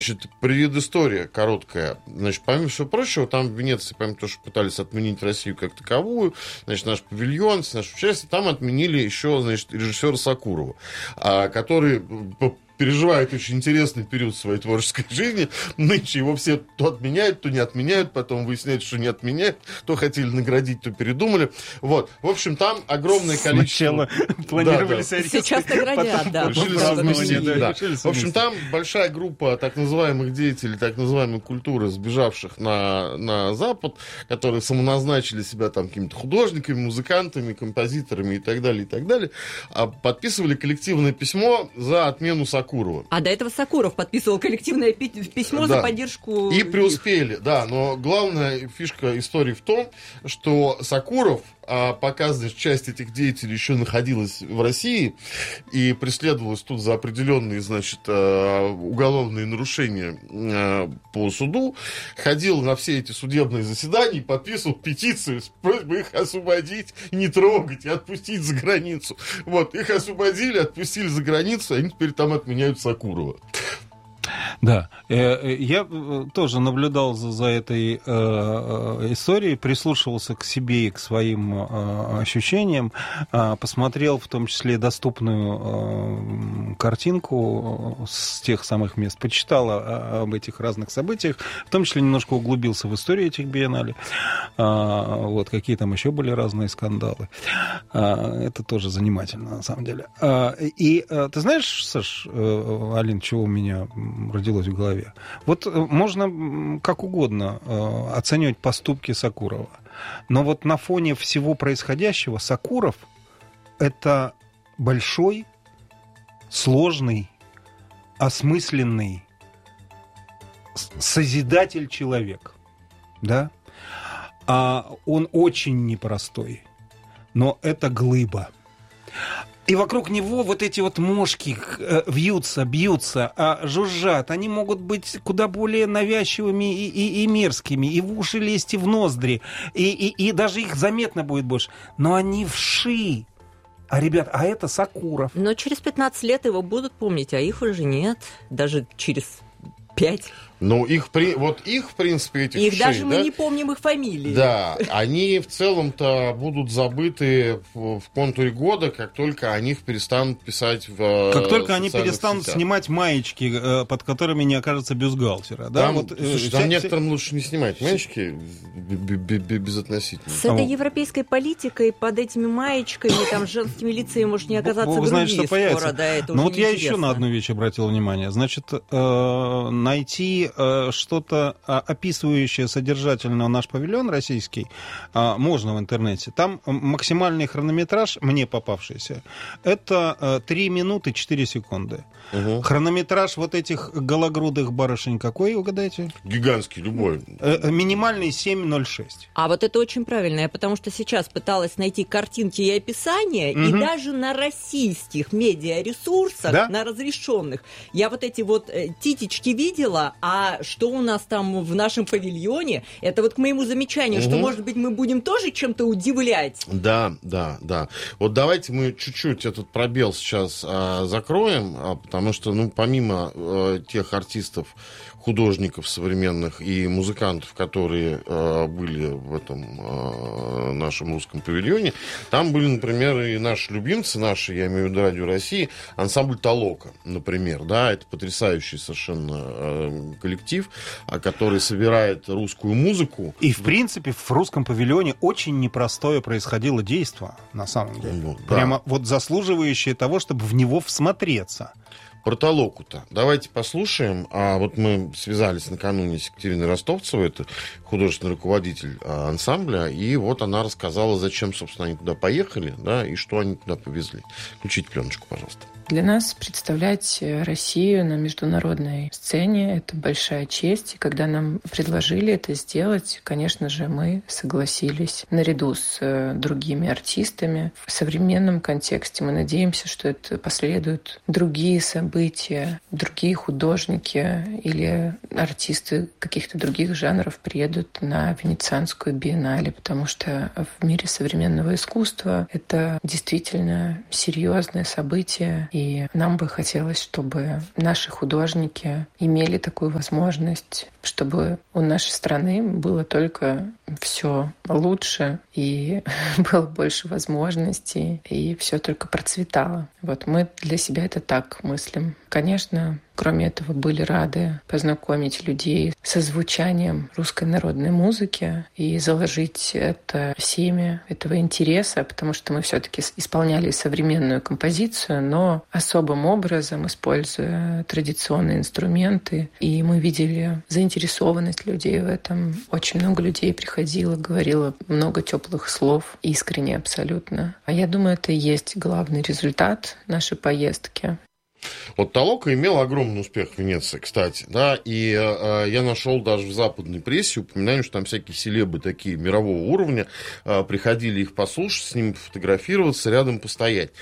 Значит, предыстория короткая. Значит, помимо всего прочего, там в Венеции, помимо того, что пытались отменить Россию как таковую, значит, наш павильон, наше участие, там отменили еще, значит, режиссера Сокурова, который переживает очень интересный период своей творческой жизни. Нынче его все то отменяют, то не отменяют, потом выясняют, что не отменяют, то хотели наградить, то передумали. Вот. В общем, там огромное количество... Сначала планировали сейчас наградят, да. В общем, там большая группа так называемых деятелей, так называемой культуры, сбежавших на Запад, которые самоназначили себя там какими-то художниками, музыкантами, композиторами и так далее, подписывали коллективное письмо за отмену Сокурова. А до этого Сокуров подписывал коллективное письмо за поддержку... И преуспели, да. Но главная фишка истории в том, что Сокуров, пока часть этих деятелей еще находилась в России и преследовалась тут за определенные, значит, уголовные нарушения по суду, ходил на все эти судебные заседания и подписывал петицию с просьбой их освободить, не трогать и отпустить за границу. Вот, их освободили, отпустили за границу, они теперь там отменяют Сокурова. Да, я тоже наблюдал за этой историей, прислушивался к себе и к своим ощущениям, посмотрел в том числе доступную картинку с тех самых мест, почитал об этих разных событиях, в том числе немножко углубился в историю этих биеннале, вот какие там еще были разные скандалы. Это тоже занимательно, на самом деле. И ты знаешь, Саш, Алин, чего у меня родилось в голове? Вот можно как угодно оценивать поступки Сокурова, но вот на фоне всего происходящего Сокуров — это большой, сложный, осмысленный созидатель-человек, да? Он очень непростой, но это глыба. И вокруг него вот эти вот мошки вьются, бьются, жужжат. Они могут быть куда более навязчивыми и мерзкими, и в уши лезть, и в ноздри, и даже их заметно будет больше. Но они вши. Ребят, это Сокуров. Но через 15 лет его будут помнить, а их уже нет. Даже через 5. Ну, их, в принципе, этих их вшей, даже мы не помним их фамилии. Да, они в целом-то будут забыты в контуре года, как только о них перестанут писать в как только они перестанут сетях. Снимать маечки, под которыми не окажется бюстгальтера. Да? Там некоторым лучше не снимать маечки безотносительно. С этой европейской политикой, под этими маечками, там, женскими лицами может не оказаться груди знаете, что появится. Скоро, да, это Но уже вот я еще на одну вещь обратил внимание. Значит, найти что-то описывающее содержательно наш павильон российский можно в интернете. Там максимальный хронометраж, мне попавшийся, это 3 минуты 4 секунды. Угу. Хронометраж вот этих гологрудых барышень какой, угадайте? Гигантский, любой. Минимальный 7.06. А вот это очень правильно, потому что сейчас пыталась найти картинки и описания, и даже на российских медиаресурсах, да? На разрешенных, я вот эти вот титечки видела, а что у нас там в нашем павильоне, это вот к моему замечанию, что, может быть, мы будем тоже чем-то удивлять. Да. Вот давайте мы чуть-чуть этот пробел сейчас закроем, потому что, помимо тех артистов, художников современных и музыкантов, которые были в этом нашем русском павильоне, там были, например, и наши любимцы, я имею в виду Радио России, ансамбль Толока, например, да, это потрясающий совершенно коллектив, который собирает русскую музыку. И, в принципе, в русском павильоне очень непростое происходило действо, на самом деле. Прямо вот заслуживающее того, чтобы в него всмотреться. Про Толоку-то давайте послушаем. Вот мы связались накануне с Екатериной Ростовцевой, это художественный руководитель ансамбля, и вот она рассказала, зачем, собственно, они туда поехали, да, и что они туда повезли. Включите пленочку, пожалуйста. Для нас представлять Россию на международной сцене — это большая честь. И когда нам предложили это сделать, конечно же, мы согласились. Наряду с другими артистами в современном контексте мы надеемся, что это последуют другие события, другие художники или артисты каких-то других жанров приедут на Венецианскую биеннале, потому что в мире современного искусства это действительно серьезное событие. И И нам бы хотелось, чтобы наши художники имели такую возможность, чтобы у нашей страны было только все лучше, и было больше возможностей, и все только процветало. Вот мы для себя это так мыслим. Конечно, кроме этого, были рады познакомить людей со звучанием русской народной музыки и заложить это семя этого интереса, потому что мы все-таки исполняли современную композицию, но особым образом, используя традиционные инструменты. И мы видели заинтересованность людей в этом. Очень много людей приходило, говорило много теплых слов, искренне абсолютно. А я думаю, это и есть главный результат нашей поездки. Вот Толока имел огромный успех в Венеции, кстати, да, и я нашел даже в западной прессе упоминание, что там всякие селебы такие мирового уровня приходили их послушать, с ними пофотографироваться, рядом постоять.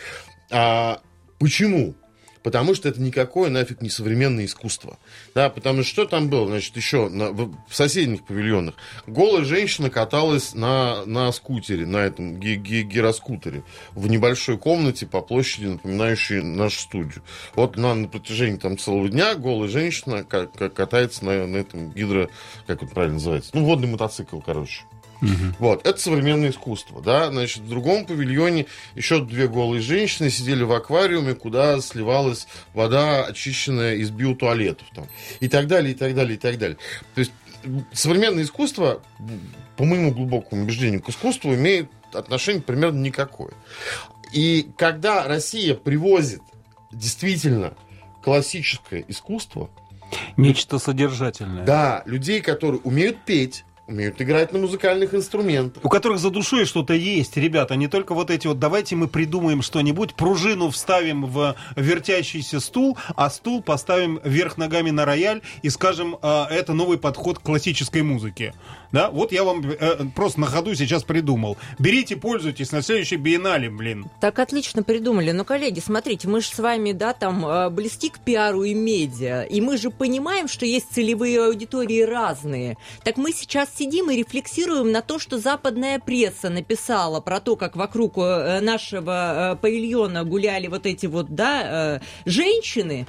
Почему? Потому что это никакое нафиг не современное искусство. Да, потому что там было, значит, еще в соседних павильонах. Голая женщина каталась на скутере, на этом гироскутере, в небольшой комнате по площади, напоминающей нашу студию. Вот на протяжении там целого дня голая женщина катается на этом как это правильно называется? Водный мотоцикл, короче. Вот, это современное искусство, да, значит, в другом павильоне еще 2 голые женщины сидели в аквариуме, куда сливалась вода, очищенная из биотуалетов, там, и так далее, и так далее, и так далее. То есть современное искусство, по моему глубокому убеждению, к искусству имеет отношение примерно никакое. И когда Россия привозит действительно классическое искусство, нечто содержательное. Да, людей, которые умеют петь, умеют играть на музыкальных инструментах. У которых за душой что-то есть, ребята, не только вот эти вот, давайте мы придумаем что-нибудь, пружину вставим в вертящийся стул, а стул поставим вверх ногами на рояль и скажем, это новый подход к классической музыке. Да, вот я вам просто на ходу сейчас придумал. Берите, пользуйтесь на следующей биеннале, блин. Так отлично придумали. Но, коллеги, смотрите, мы же с вами, да, там, близки к пиару и медиа. И мы же понимаем, что есть целевые аудитории разные. Так мы сейчас сидим и рефлексируем на то, что западная пресса написала про то, как вокруг нашего павильона гуляли вот эти вот, да, женщины.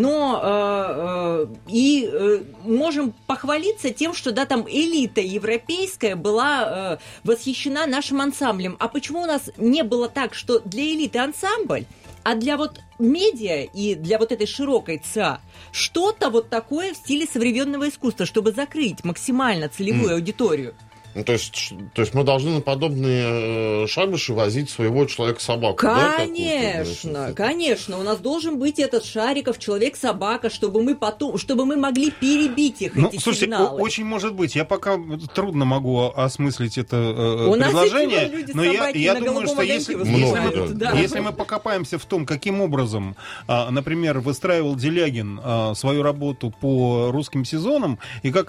Но можем похвалиться тем, что, да, там элита европейская была восхищена нашим ансамблем. А почему у нас не было так, что для элиты ансамбль, а для вот медиа и для вот этой широкой ЦА что-то вот такое в стиле современного искусства, чтобы закрыть максимально целевую аудиторию? Ну, то есть мы должны на подобные шабаши возить своего человека-собаку. Конечно, да, конечно. У нас должен быть этот Шариков, человек-собака, чтобы мы могли перебить их, эти слушайте, сигналы. Очень может быть. Я пока трудно могу осмыслить это предложение, но я думаю, что если мы покопаемся в том, каким образом, например, выстраивал Делягин свою работу по русским сезонам, и как...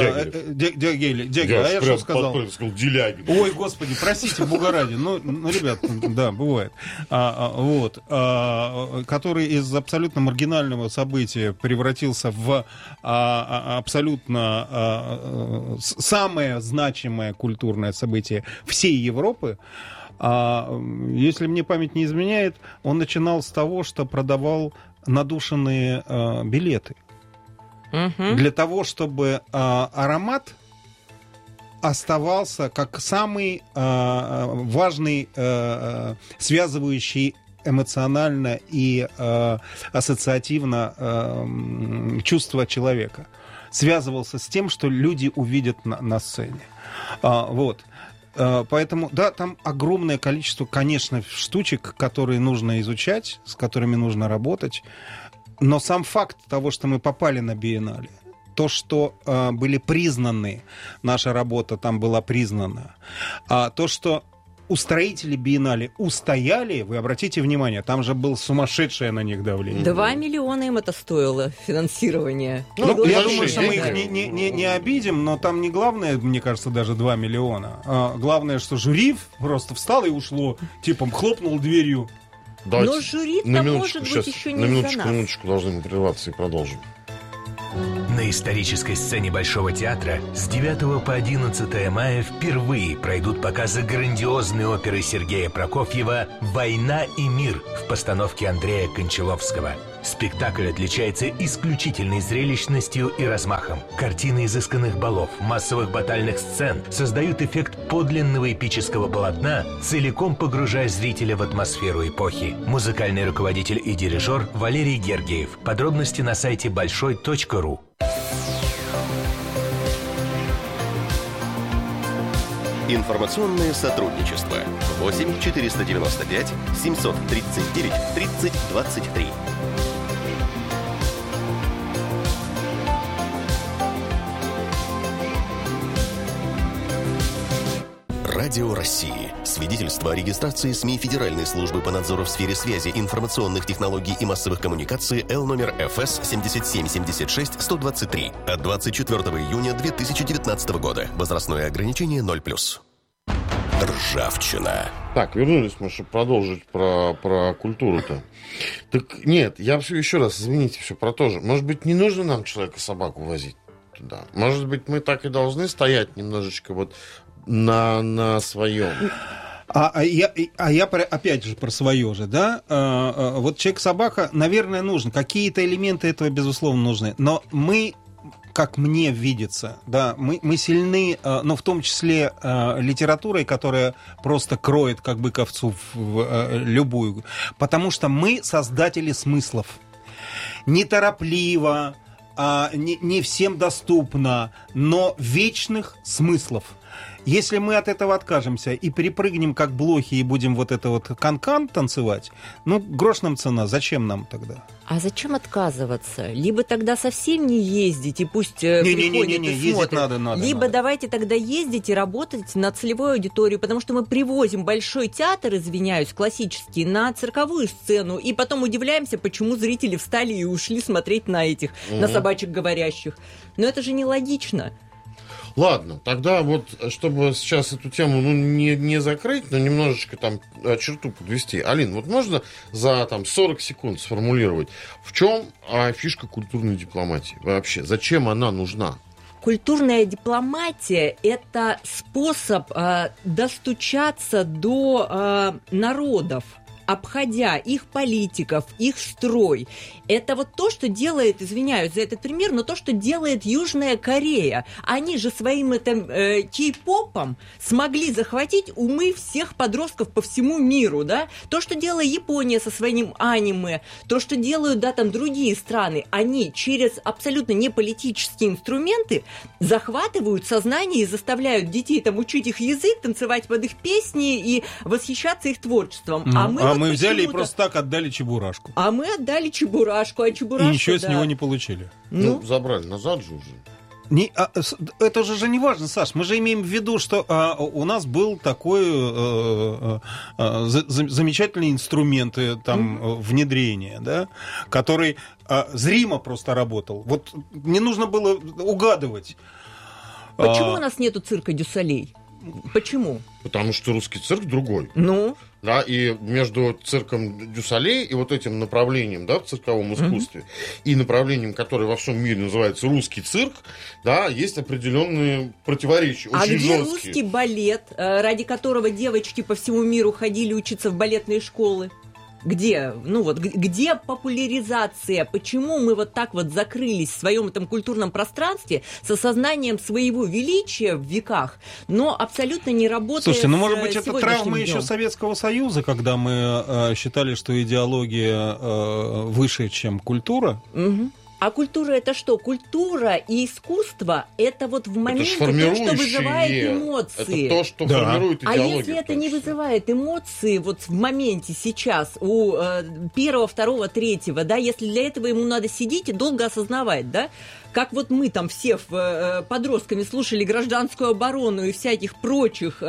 Дягилев, я что сказал? Делягин. Ой, господи, простите, бога ради. Ну, ребят, да, бывает. Который из абсолютно маргинального события превратился в абсолютно самое значимое культурное событие всей Европы. Если мне память не изменяет, он начинал с того, что продавал надушенные билеты. Для того, чтобы аромат оставался как самый важный, связывающий эмоционально и ассоциативно чувство человека. Связывался с тем, что люди увидят на сцене. Вот. Поэтому, да, там огромное количество, конечно, штучек, которые нужно изучать, с которыми нужно работать. Но сам факт того, что мы попали на биеннале, то, что были признаны, наша работа там была признана, то, что устроители биеннале устояли, вы обратите внимание, там же было сумасшедшее на них давление. 2 миллиона им это стоило, финансирование. Я думаю, что мы их не обидим, но там не главное, мне кажется, даже 2 миллиона. Главное, что жюри просто встало и ушло, типа хлопнул дверью. Но жюри-то, может быть, еще не за нас. На минуточку должны мы прерваться и продолжим. На исторической сцене Большого театра с 9 по 11 мая впервые пройдут показы грандиозной оперы Сергея Прокофьева «Война и мир» в постановке Андрея Кончаловского. Спектакль отличается исключительной зрелищностью и размахом. Картины изысканных балов, массовых батальных сцен создают эффект подлинного эпического полотна, целиком погружая зрителя в атмосферу эпохи. Музыкальный руководитель и дирижер Валерий Гергиев. Подробности на сайте большой.ру. Информационное сотрудничество. 8 495 739 30 23. Радио России. Свидетельство о регистрации СМИ Федеральной службы по надзору в сфере связи, информационных технологий и массовых коммуникаций Л номер ФС 7776-123 от 24 июня 2019 года. Возрастное ограничение 0+. Ржавчина. Так, вернулись мы, чтобы продолжить про культуру-то. Так нет, я все еще раз, извините, все про то же. Может быть, не нужно нам человека-собаку возить туда? Может быть, мы так и должны стоять немножечко вот на своем. Я опять же про свое же, да? Вот человек-собака, наверное, нужен. Какие-то элементы этого, безусловно, нужны. Но мы, как мне видится, да, мы сильны, но в том числе литературой, которая просто кроет, как бык овцу, в любую. Потому что мы создатели смыслов. Неторопливо, не всем доступно, но вечных смыслов. Если мы от этого откажемся и перепрыгнем как блохи и будем вот это вот канкан танцевать, ну, грош нам цена, зачем нам тогда? А зачем отказываться? Либо тогда совсем не ездить, и пусть приходят и смотрят. Надо. Либо давайте тогда ездить и работать на целевую аудиторию, потому что мы привозим большой театр, извиняюсь, классический, на цирковую сцену, и потом удивляемся, почему зрители встали и ушли смотреть на этих, на собачек говорящих. Но это же нелогично. Ладно, тогда вот, чтобы сейчас эту тему не закрыть, но немножечко там черту подвести. Алин, вот можно за 40 секунд сформулировать, в чем фишка культурной дипломатии вообще? Зачем она нужна? Культурная дипломатия – это способ достучаться до народов, обходя их политиков, их строй. Это вот то, что делает, извиняюсь за этот пример, но то, что делает Южная Корея. Они же своим кей-попом смогли захватить умы всех подростков по всему миру, да? То, что делает Япония со своим аниме, то, что делают, да, там другие страны, они через абсолютно неполитические инструменты захватывают сознание и заставляют детей там учить их язык, танцевать под их песни и восхищаться их творчеством. Мы взяли и просто так отдали Чебурашку. А мы отдали Чебурашку, а Чебурашку, и ничего с него не получили. Ну, забрали назад же уже. Это же не важно, Саш. Мы же имеем в виду, что у нас был такой замечательный инструмент внедрения, да, который зримо просто работал. Вот не нужно было угадывать. Почему у нас нету цирка Дюсалей? Почему? Потому что русский цирк другой. Ну? Да, и между цирком Дюсалей и вот этим направлением, да, в цирковом искусстве, и направлением, которое во всем мире называется русский цирк, да, есть определенные противоречия, очень жесткие. А где жесткие. Русский балет, ради которого девочки по всему миру ходили учиться в балетные школы? Где? Где популяризация? Почему мы вот так вот закрылись в своем этом культурном пространстве с осознанием своего величия в веках, но абсолютно не работает. Слушайте, может быть, это травма еще Советского Союза, когда мы считали, что идеология выше, чем культура? Угу. А культура это что? Культура и искусство это вот в моменте то, что вызывает эмоции. Это то, что формирует идеологию. А если это не вызывает эмоции вот в моменте сейчас у первого, второго, третьего, да, если для этого ему надо сидеть и долго осознавать, да, как вот мы там все подростками слушали «Гражданскую оборону» и всяких прочих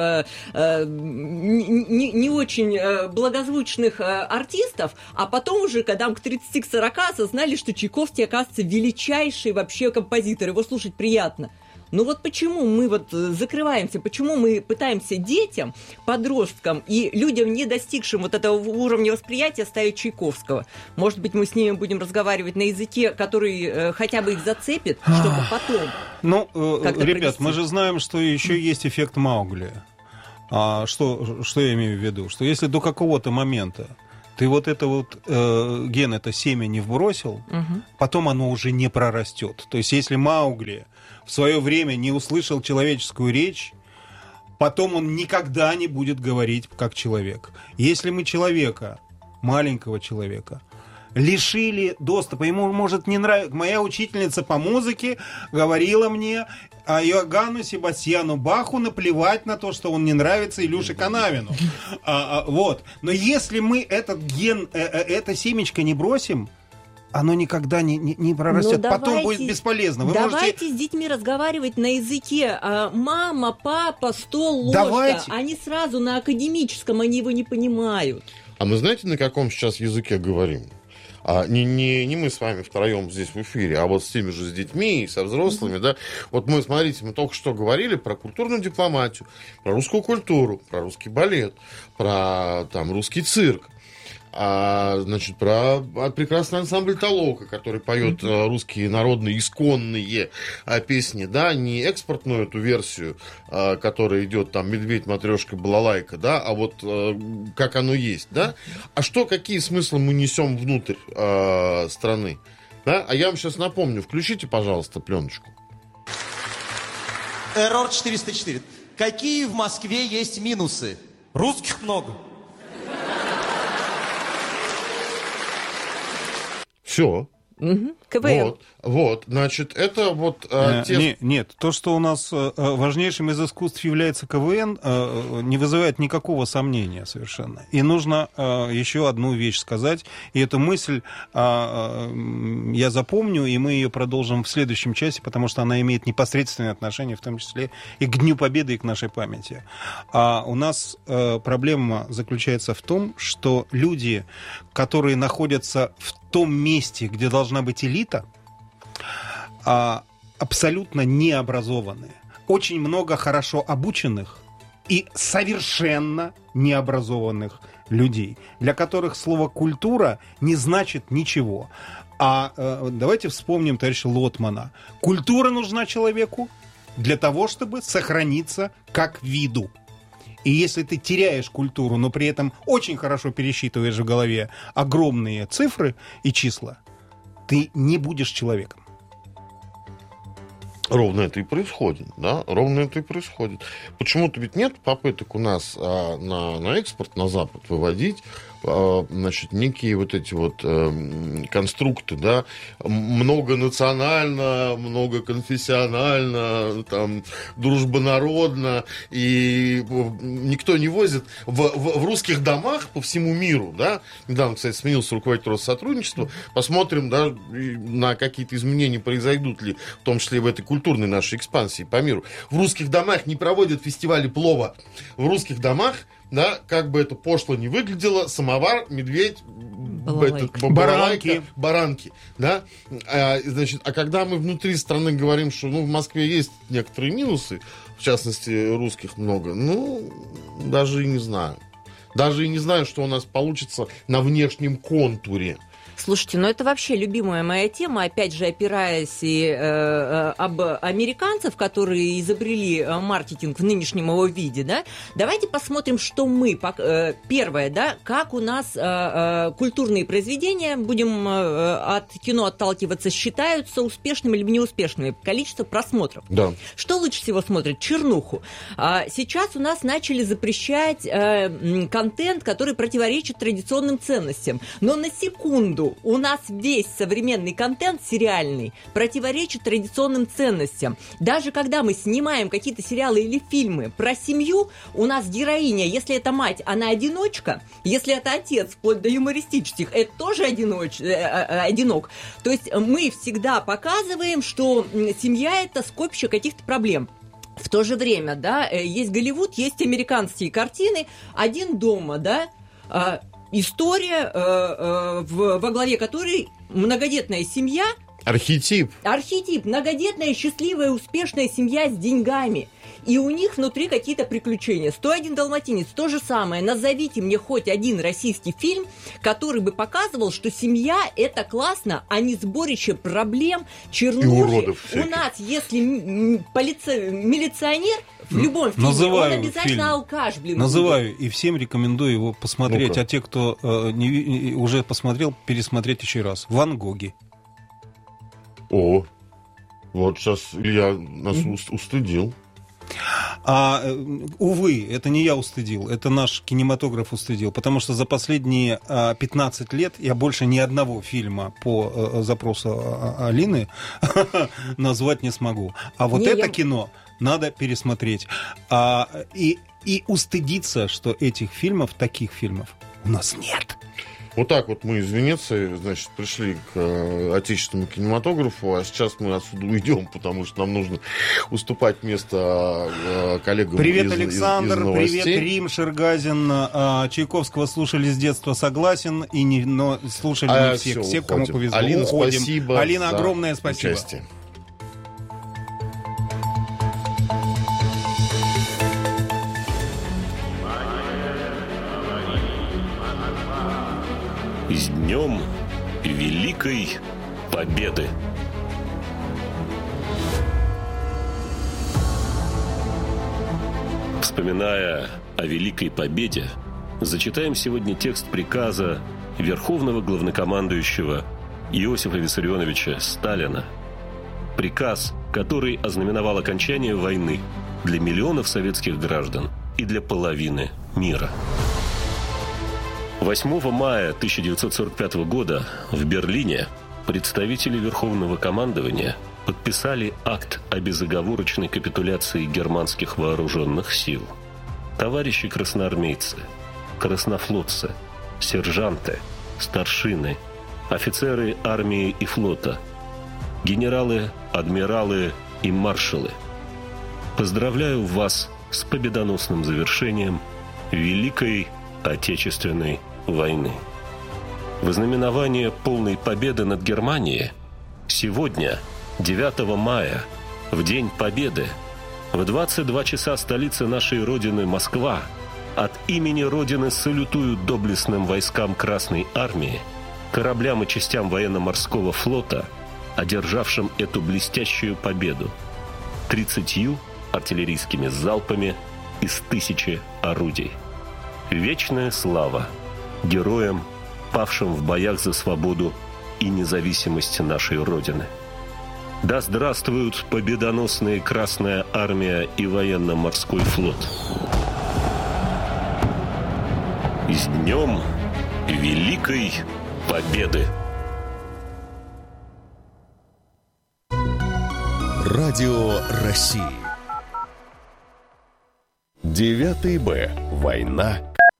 не очень благозвучных артистов, а потом уже, когда к 30-40 осознали, что Чайковский, оказывается, величайший вообще композитор, его слушать приятно. Ну вот почему мы вот закрываемся, почему мы пытаемся детям, подросткам и людям, не достигшим вот этого уровня восприятия, ставить Чайковского? Может быть, мы с ними будем разговаривать на языке, который хотя бы их зацепит, чтобы потом... Ну, ребят, мы же знаем, что еще есть эффект Маугли. Что я имею в виду? Что если до какого-то момента ты вот это вот ген, это семя не вбросил, потом оно уже не прорастет. То есть если Маугли в свое время не услышал человеческую речь, потом он никогда не будет говорить как человек. Если мы человека, маленького человека, лишили доступа, ему может не нравиться. Моя учительница по музыке говорила мне, а Иоганну Себастьяну Баху наплевать на то, что он не нравится Илюше Канавину. Вот. Но если мы этот ген, это семечко не бросим, оно никогда не прорастет. Потом будет бесполезно. Давайте с детьми разговаривать на языке мама, папа, стол, ложка. Давайте. Они сразу на академическом, они его не понимают. А мы знаете, на каком сейчас языке говорим? Не мы с вами втроем здесь в эфире, а вот с теми же с детьми и со взрослыми, да. Вот мы, смотрите, мы только что говорили про культурную дипломатию, про русскую культуру, про русский балет, про там русский цирк. Значит, про прекрасный ансамбль Толока, который поет русские народные исконные песни, да, не экспортную эту версию, которая идет там медведь, матрешка, балалайка, да, а вот как оно есть, да. А что, какие смыслы мы несем внутрь страны, да? А я вам сейчас напомню, включите, пожалуйста, пленочку. Эррор 404. Какие в Москве есть минусы? Русских много. Все. КВН. Вот, значит, это вот... Нет, то, что у нас важнейшим из искусств является КВН, не вызывает никакого сомнения совершенно. И нужно еще одну вещь сказать, и эту мысль я запомню, и мы ее продолжим в следующем часе, потому что она имеет непосредственное отношение, в том числе и к Дню Победы, и к нашей памяти. У нас проблема заключается в том, что люди, которые находятся в том месте, где должна быть элита, абсолютно необразованные. Очень много хорошо обученных и совершенно необразованных людей, для которых слово «культура» не значит ничего. Давайте вспомним товарища Лотмана. Культура нужна человеку для того, чтобы сохраниться как виду. И если ты теряешь культуру, но при этом очень хорошо пересчитываешь в голове огромные цифры и числа, ты не будешь человеком. Ровно это и происходит, да, ровно это и происходит. Почему-то ведь нет попыток у нас на экспорт, на Запад выводить, значит, некие вот эти вот конструкты, да, многонационально, многоконфессионально, там, дружбонародно, и никто не возит в русских домах по всему миру, да, недавно, кстати, сменился руководитель Россотрудничества, посмотрим, да, на какие-то изменения произойдут ли, в том числе и в этой культурной нашей экспансии по миру. В русских домах не проводят фестивали плова, в русских домах, да, как бы это пошло не выглядело, самовар, медведь, баранки, да, значит, а когда мы внутри страны говорим, что, в Москве есть некоторые минусы, в частности, русских много, даже и не знаю. Даже и не знаю, что у нас получится на внешнем контуре. Слушайте, это вообще любимая моя тема, опять же, опираясь и об американцев, которые изобрели маркетинг в нынешнем его виде, да, давайте посмотрим, что мы, первое, да, как у нас культурные произведения, будем от кино отталкиваться, считаются успешными или неуспешными, количество просмотров. Да. Что лучше всего смотрят? Чернуху. Сейчас у нас начали запрещать контент, который противоречит традиционным ценностям, но на секунду у нас весь современный контент сериальный противоречит традиционным ценностям. Даже когда мы снимаем какие-то сериалы или фильмы про семью, у нас героиня, если это мать, она одиночка, если это отец, вплоть до юмористических, это тоже одинок. То есть мы всегда показываем, что семья – это скопище каких-то проблем. В то же время, да, есть Голливуд, есть американские картины, «Один дома», да, история, во главе которой многодетная семья, Архетип. Многодетная, счастливая, успешная семья с деньгами. И у них внутри какие-то приключения. 101 далматинец, то же самое. Назовите мне хоть один российский фильм, который бы показывал, что семья – это классно, а не сборище проблем, чернухи. У нас, если милиционер в любом фильме, он обязательно фильм. Алкаш, Называю, и всем рекомендую его посмотреть. Ну-ка. А те, кто уже посмотрел, пересмотреть еще раз. «Ван Гоги». О, вот сейчас Илья нас устыдил. Увы, это не я устыдил, это наш кинематограф устыдил, потому что за последние 15 лет я больше ни одного фильма по запросу Алины назвать не смогу. А вот это кино надо пересмотреть. И устыдиться, что этих фильмов, таких фильмов, у нас нет. Вот так вот мы из Венеции, значит, пришли к отечественному кинематографу, а сейчас мы отсюда уйдем, потому что нам нужно уступать место коллегам Привет, Александр, из привет, Рим, Шергазин. Чайковского слушали с детства, согласен, но слушали не всех. Всех, кому повезло. Алина, спасибо. Алина, огромное спасибо. Участие. С Днем Великой Победы! Вспоминая о Великой Победе, зачитаем сегодня текст приказа Верховного Главнокомандующего Иосифа Виссарионовича Сталина. Приказ, который ознаменовал окончание войны для миллионов советских граждан и для половины мира. 8 мая 1945 года в Берлине представители Верховного командования подписали акт о безоговорочной капитуляции германских вооруженных сил. Товарищи красноармейцы, краснофлотцы, сержанты, старшины, офицеры армии и флота, генералы, адмиралы и маршалы, поздравляю вас с победоносным завершением Великой Отечественной войны. В ознаменование полной победы над Германией сегодня, 9 мая, в День Победы, в 22 часа столицы нашей Родины Москва от имени Родины салютуют доблестным войскам Красной Армии, кораблям и частям военно-морского флота, одержавшим эту блестящую победу 30 артиллерийскими залпами из 1000 орудий. Вечная слава героям, павшим в боях за свободу и независимость нашей Родины. Да здравствуют победоносные Красная Армия и военно-морской флот. С Днем Великой Победы! Радио России. 9 Б. Война.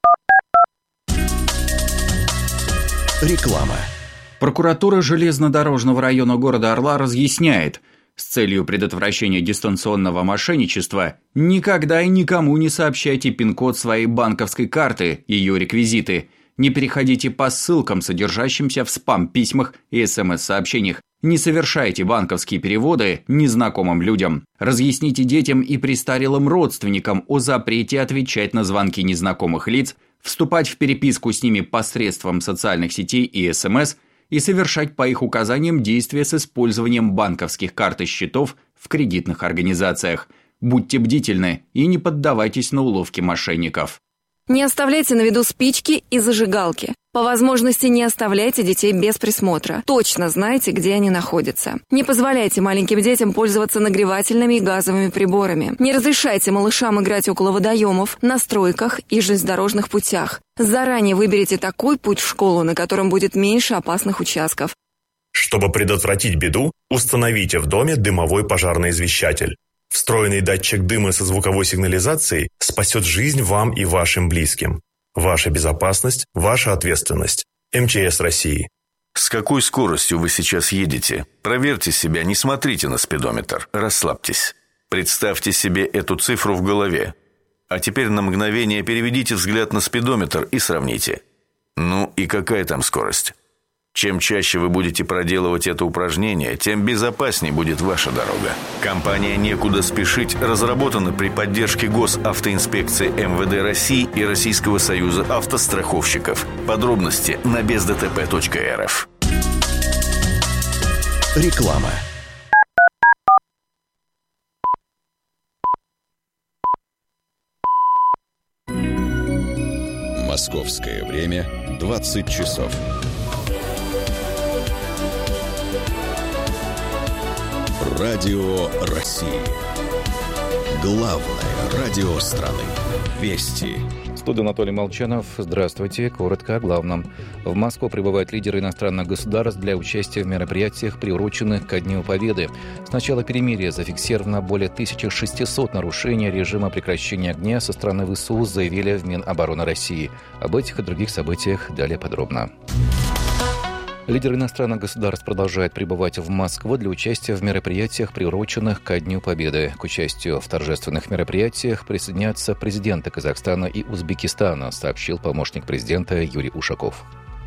Реклама. Прокуратура железнодорожного района города Орла разъясняет, с целью предотвращения дистанционного мошенничества никогда и никому не сообщайте пин-код своей банковской карты, ее реквизиты. Не переходите по ссылкам, содержащимся в спам-письмах и СМС-сообщениях. Не совершайте банковские переводы незнакомым людям. Разъясните детям и престарелым родственникам о запрете отвечать на звонки незнакомых лиц, вступать в переписку с ними посредством социальных сетей и СМС и совершать по их указаниям действия с использованием банковских карт и счетов в кредитных организациях. Будьте бдительны и не поддавайтесь на уловки мошенников. Не оставляйте на виду спички и зажигалки. По возможности не оставляйте детей без присмотра. Точно знайте, где они находятся. Не позволяйте маленьким детям пользоваться нагревательными и газовыми приборами. Не разрешайте малышам играть около водоемов, на стройках и железнодорожных путях. Заранее выберите такой путь в школу, на котором будет меньше опасных участков. Чтобы предотвратить беду, установите в доме дымовой пожарный извещатель. Встроенный датчик дыма со звуковой сигнализацией спасет жизнь вам и вашим близким. Ваша безопасность – ваша ответственность. МЧС России. С какой скоростью вы сейчас едете? Проверьте себя, не смотрите на спидометр. Расслабьтесь. Представьте себе эту цифру в голове. А теперь на мгновение переведите взгляд на спидометр и сравните. Ну и какая там скорость? Чем чаще вы будете проделывать это упражнение, тем безопаснее будет ваша дорога. Компания «Некуда спешить» разработана при поддержке Госавтоинспекции МВД России и Российского союза автостраховщиков. Подробности на бездтп.рф. Реклама. Московское время 20 часов. Радио России. Главное радио страны. Вести. Студия Анатолий Молчанов. Здравствуйте. Коротко о главном. В Москву прибывают лидеры иностранных государств для участия в мероприятиях, приуроченных ко Дню Победы. С начала перемирия зафиксировано более 1600 нарушений режима прекращения огня со стороны ВСУ, заявили в Минобороны России. Об этих и других событиях далее подробно. Лидеры иностранных государств продолжают прибывать в Москву для участия в мероприятиях, приуроченных ко Дню Победы. К участию в торжественных мероприятиях присоединятся президенты Казахстана и Узбекистана, сообщил помощник президента Юрий Ушаков.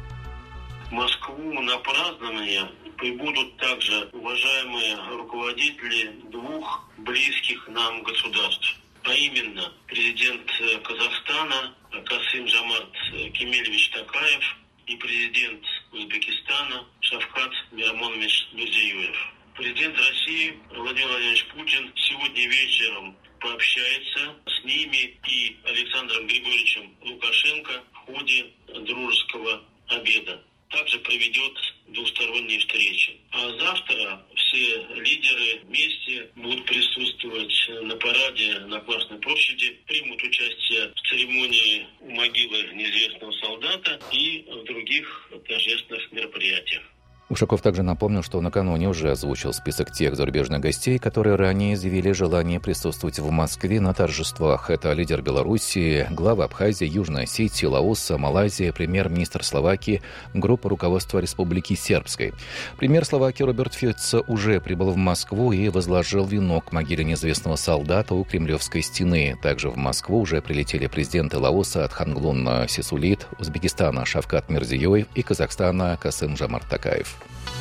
В Москву на празднование прибудут также уважаемые руководители двух близких нам государств. А именно президент Казахстана Касым-Жомарт Кемелевич Токаев и президент Узбекистана Шавкат Мирамонович Мирзиёев. Президент России Владимир Владимирович Путин сегодня вечером пообщается с ними и Александром Григорьевичем Лукашенко в ходе дружеского обеда. Также проведет двусторонние встречи. А завтра все лидеры вместе будут присутствовать на параде на Красной площади, примут участие в церемонии у могилы неизвестного солдата и в других торжественных мероприятиях. Ушаков также напомнил, что накануне уже озвучил список тех зарубежных гостей, которые ранее заявили желание присутствовать в Москве на торжествах. Это лидер Белоруссии, глава Абхазии, Южной Осетии, Лаоса, Малайзии, премьер-министр Словакии, группа руководства Республики Сербской. Премьер Словакии Роберт Фиц уже прибыл в Москву и возложил венок к могиле неизвестного солдата у Кремлевской стены. Также в Москву уже прилетели президенты Лаоса Тханглун Сисулит, Узбекистана Шавкат Мирзиёев и Казахстана Касым-Жомарт Токаев.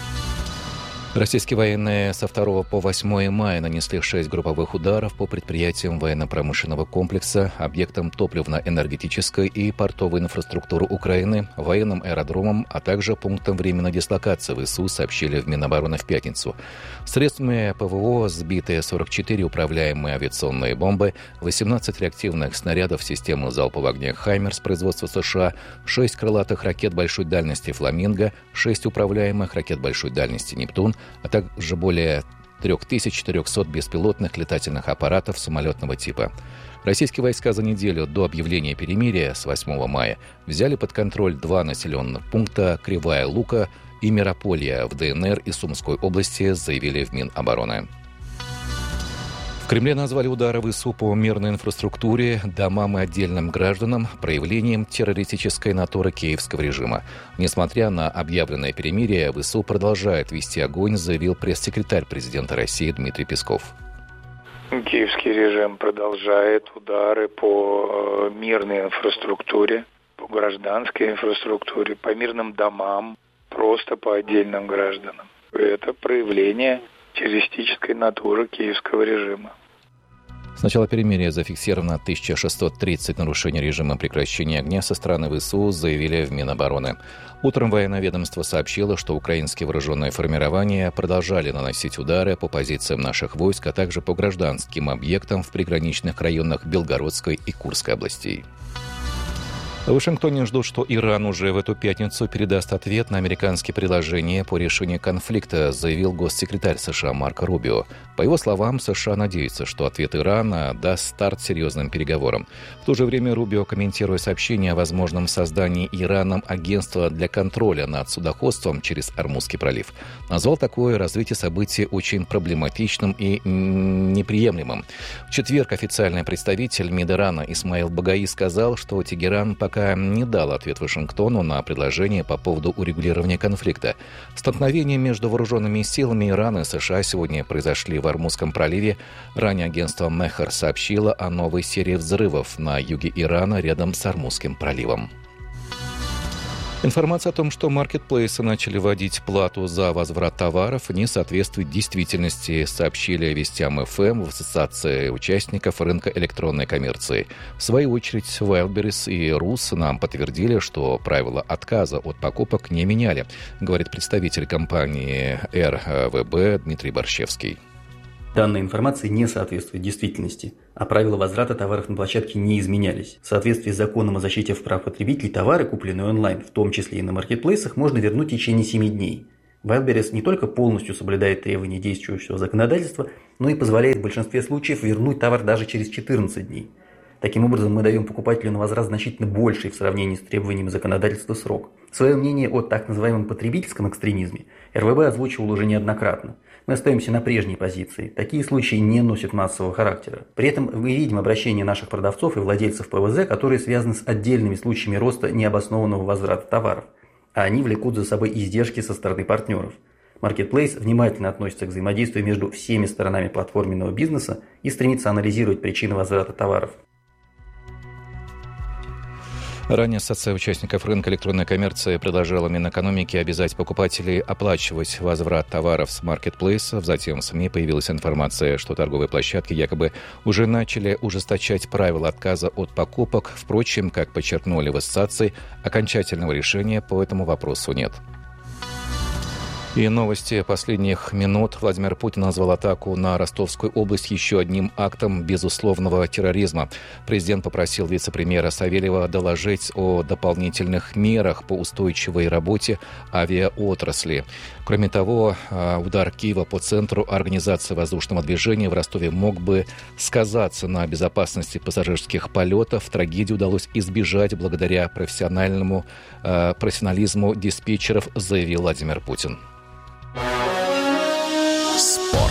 Российские военные со 2 по 8 мая нанесли 6 групповых ударов по предприятиям военно-промышленного комплекса, объектам топливно-энергетической и портовой инфраструктуры Украины, военным аэродромам, а также пунктам временной дислокации ВСУ, сообщили в Минобороны в пятницу. Средствами ПВО сбиты 44 управляемые авиационные бомбы, 18 реактивных снарядов системы залпового огня «Хаймерс» производства США, 6 крылатых ракет большой дальности «Фламинго», 6 управляемых ракет большой дальности «Нептун», а также более 3400 беспилотных летательных аппаратов самолетного типа. Российские войска за неделю до объявления перемирия с 8 мая взяли под контроль 2 населенных пункта Кривая Лука и Мирополье в ДНР и Сумской области, заявили в Минобороны. В Кремле назвали удары ВСУ по мирной инфраструктуре, домам и отдельным гражданам проявлением террористической натуры киевского режима. Несмотря на объявленное перемирие, ВСУ продолжает вести огонь, заявил пресс-секретарь президента России Дмитрий Песков. Киевский режим продолжает удары по мирной инфраструктуре, по гражданской инфраструктуре, по мирным домам, просто по отдельным гражданам. Это проявление террористической натуры киевского режима. С начала перемирия зафиксировано 1630 нарушений режима прекращения огня со стороны ВСУ, заявили в Минобороны. Утром военное ведомство сообщило, что украинские вооруженные формирования продолжали наносить удары по позициям наших войск, а также по гражданским объектам в приграничных районах Белгородской и Курской областей. В Вашингтоне ждут, что Иран уже в эту пятницу передаст ответ на американские предложения по решению конфликта, заявил госсекретарь США Марко Рубио. По его словам, США надеются, что ответ Ирана даст старт серьезным переговорам. В то же время Рубио, комментируя сообщение о возможном создании Ираном агентства для контроля над судоходством через Ормузский пролив, назвал такое развитие событий очень проблематичным и неприемлемым. В четверг официальный представитель МИД Ирана Исмаил Багаи сказал, что Тегеран пока не дал ответ Вашингтону на предложение по поводу урегулирования конфликта. Столкновения между вооруженными силами Ирана и США сегодня произошли в Ормузском проливе. Ранее агентство Мехар сообщило о новой серии взрывов на юге Ирана рядом с Ормузским проливом. Информация о том, что маркетплейсы начали вводить плату за возврат товаров, не соответствует действительности, сообщили Вестям ФМ в Ассоциации участников рынка электронной коммерции. В свою очередь, Wildberries и РУС нам подтвердили, что правила отказа от покупок не меняли, говорит представитель компании РВБ Дмитрий Борщевский. Данная информация не соответствует действительности, а правила возврата товаров на площадке не изменялись. В соответствии с законом о защите прав потребителей, товары, купленные онлайн, в том числе и на маркетплейсах, можно вернуть в течение 7 дней. Wildberries не только полностью соблюдает требования действующего законодательства, но и позволяет в большинстве случаев вернуть товар даже через 14 дней. Таким образом, мы даем покупателю на возврат значительно больший в сравнении с требованиями законодательства срок. Свое мнение о так называемом потребительском экстремизме РВБ озвучивал уже неоднократно. Мы остаемся на прежней позиции. Такие случаи не носят массового характера. При этом мы видим обращение наших продавцов и владельцев ПВЗ, которые связаны с отдельными случаями роста необоснованного возврата товаров. А они влекут за собой издержки со стороны партнеров. Marketplace внимательно относится к взаимодействию между всеми сторонами платформенного бизнеса и стремится анализировать причины возврата товаров. Ранее Ассоциация участников рынка электронной коммерции предложила Минэкономике обязать покупателей оплачивать возврат товаров с маркетплейсов. Затем в СМИ появилась информация, что торговые площадки якобы уже начали ужесточать правила отказа от покупок. Впрочем, как подчеркнули в ассоциации, окончательного решения по этому вопросу нет. И новости последних минут. Владимир Путин назвал атаку на Ростовскую область еще одним актом безусловного терроризма. Президент попросил вице-премьера Савельева доложить о дополнительных мерах по устойчивой работе авиаотрасли. Кроме того, удар Киева по центру организации воздушного движения в Ростове мог бы сказаться на безопасности пассажирских полетов. Трагедию удалось избежать благодаря профессионализму диспетчеров, заявил Владимир Путин. Спорт.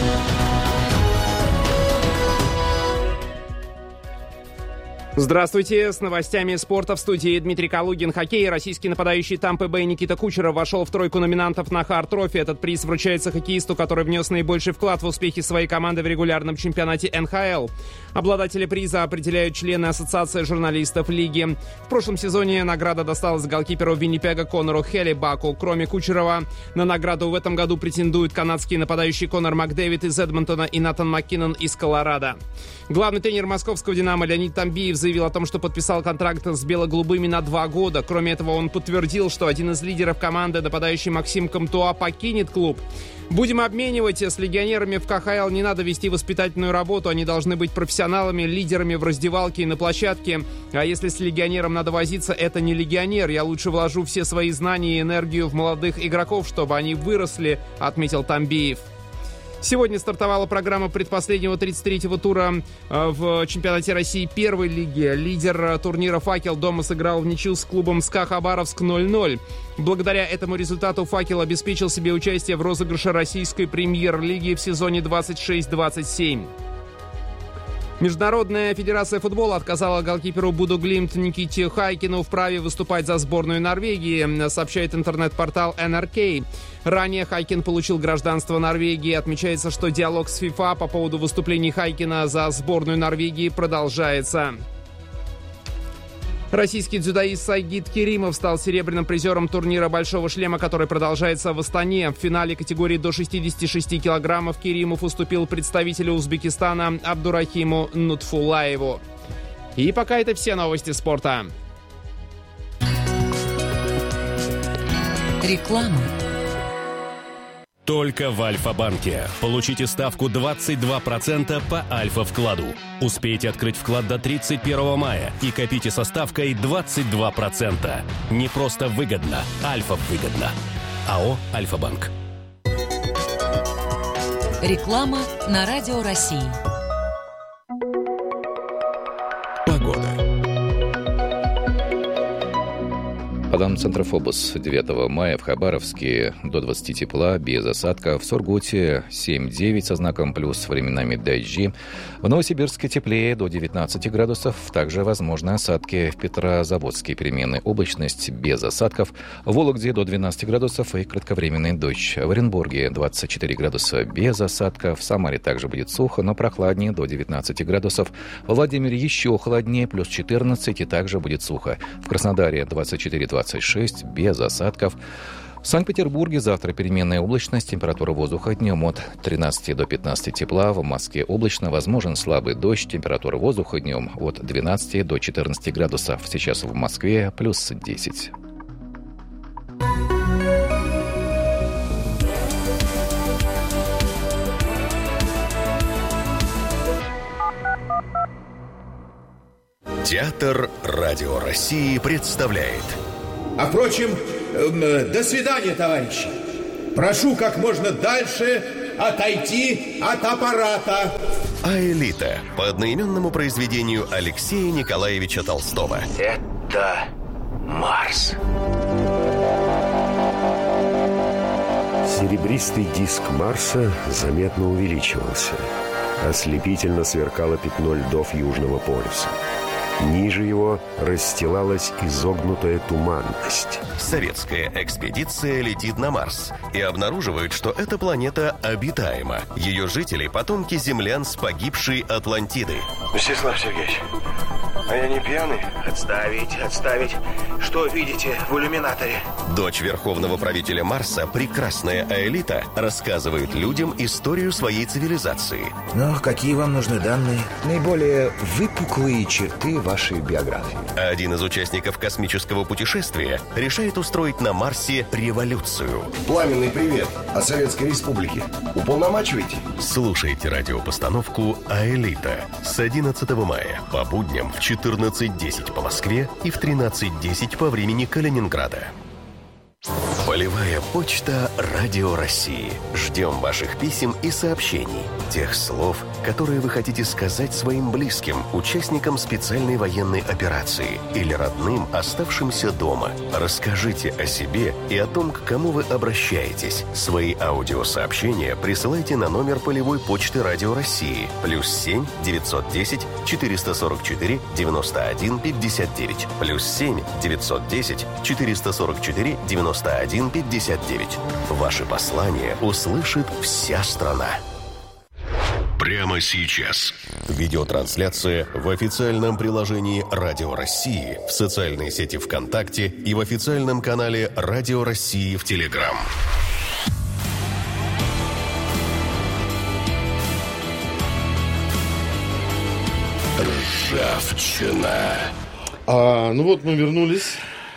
Здравствуйте, с новостями спорта в студии Дмитрий Калугин. Хоккей. Российский нападающий Тампы Бэй Никита Кучеров вошел в тройку номинантов на Харт Трофи. Этот приз вручается хоккеисту, который внес наибольший вклад в успехи своей команды в регулярном чемпионате НХЛ. Обладатели приза определяют члены Ассоциации журналистов лиги. В прошлом сезоне награда досталась голкиперу Виннипега Конору Хеллибаку. Кроме Кучерова, на награду в этом году претендуют канадские нападающие Конор Макдэвид из Эдмонтона и Натан Маккинон из Колорадо. Главный тренер московского «Динамо» Леонид Тамбиев заявил о том, что подписал контракт с бело-голубыми на 2 года. Кроме этого, он подтвердил, что один из лидеров команды, нападающий Максим Комтуа, покинет клуб. Будем обменивать. С легионерами в КХЛ не надо вести воспитательную работу. Они должны быть профессионалами, лидерами в раздевалке и на площадке. А если с легионером надо возиться, это не легионер. Я лучше вложу все свои знания и энергию в молодых игроков, чтобы они выросли, отметил Тамбиев. Сегодня стартовала программа предпоследнего 33-го тура в чемпионате России первой лиги. Лидер турнира «Факел» дома сыграл в ничью с клубом СКА Хабаровск 0-0. Благодаря этому результату «Факел» обеспечил себе участие в розыгрыше российской премьер-лиги в сезоне 26-27. Международная федерация футбола отказала голкиперу Бодø Glimt Никите Хайкину в праве выступать за сборную Норвегии, сообщает интернет-портал NRK. Ранее Хайкин получил гражданство Норвегии. Отмечается, что диалог с ФИФА по поводу выступлений Хайкина за сборную Норвегии продолжается. Российский дзюдоист Сайгид Керимов стал серебряным призером турнира «Большого шлема», который продолжается в Астане. В финале категории до 66 килограммов Керимов уступил представителю Узбекистана Абдурахиму Нутфулаеву. И пока это все новости спорта. Реклама. Только в Альфа-банке. Получите ставку 22% по Альфа-вкладу. Успейте открыть вклад до 31 мая и копите со ставкой 22%. Не просто выгодно, Альфа-выгодно. АО «Альфа-банк». Реклама на Радио России. Погода. По данным Центра ФОБОС, 9 мая в Хабаровске до 20 тепла, без осадков. В Сургуте 7-9 со знаком плюс, временами дожди. В Новосибирске теплее до 19 градусов. Также возможны осадки. В Петрозаводске переменная облачность без осадков. В Вологде до 12 градусов и кратковременный дождь. В Оренбурге 24 градуса без осадков. В Самаре также будет сухо, но прохладнее до 19 градусов. В Владимире еще холоднее, плюс 14 и также будет сухо. В Краснодаре 24-25 26, без осадков. В Санкт-Петербурге завтра переменная облачность, температура воздуха днем от 13 до 15 тепла, в Москве облачно, возможен слабый дождь, температура воздуха днем от 12 до 14 градусов, сейчас в Москве плюс 10. Театр Радио России представляет. А впрочем, до свидания, товарищи. Прошу как можно дальше отойти от аппарата. «Аэлита» по одноименному произведению Алексея Николаевича Толстого. Это Марс. Серебристый диск Марса заметно увеличивался. Ослепительно сверкало пятно льдов Южного полюса. Ниже его расстилалась изогнутая туманность. Советская экспедиция летит на Марс и обнаруживает, что эта планета обитаема. Ее жители – потомки землян с погибшей Атлантиды. Мстислав Сергеевич, а я не пьяный? Отставить. Что видите в иллюминаторе? Дочь верховного правителя Марса, прекрасная Аэлита, рассказывает людям историю своей цивилизации. Ну, какие вам нужны данные? Наиболее выпуклые черты вашей биографии. Один из участников космического путешествия решает устроить на Марсе революцию. Пламенный привет от Советской Республики. Уполномачивайте? Слушайте радиопостановку «Аэлита» с 11 мая по будням в 14:10 по Москве и в 13:10 по времени Калининграда. Полевая почта Радио России. Ждем ваших писем и сообщений. Тех слов, которые вы хотите сказать своим близким, участникам специальной военной операции или родным, оставшимся дома. Расскажите о себе и о том, к кому вы обращаетесь. Свои аудиосообщения присылайте на номер полевой почты Радио России +7 910 444 91 59 +7 910 444 91 59. Ваши послания услышит вся страна. Прямо сейчас. Видеотрансляция в официальном приложении Радио России, в социальной сети ВКонтакте и в официальном канале Радио России в Телеграм. Ржавчина. Ну вот мы вернулись.